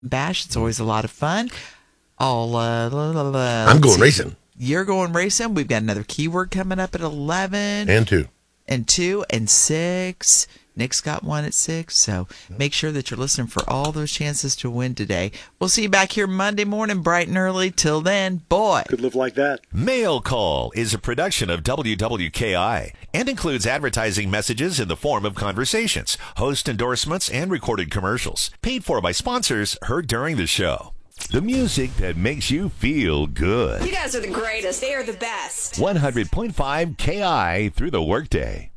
Bash. It's always a lot of fun. I'm going racing. You're going racing. We've got another keyword coming up at 11. And 2. And 2 and 6. Nick's got one at 6. So make sure that you're listening for all those chances to win today. We'll see you back here Monday morning, bright and early. Till then, boy. Could live like that. Mail Call is a production of WWKI and includes advertising messages in the form of conversations, host endorsements, and recorded commercials. Paid for by sponsors heard during the show. The music that makes you feel good. You guys are the greatest. They are the best. 100.5 KI through the workday.